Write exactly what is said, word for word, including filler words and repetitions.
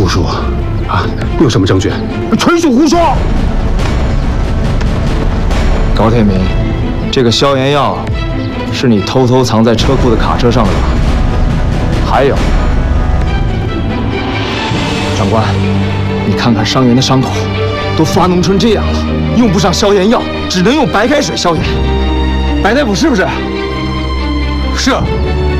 胡说！啊，有什么证据？ 纯属胡说！ 高天明，这个消炎药是你偷偷藏在车库的卡车上的吧？还有，长官，你看看伤员的伤口，都发脓成这样了，用不上消炎药，只能用白开水消炎。白大夫是不是？ 是。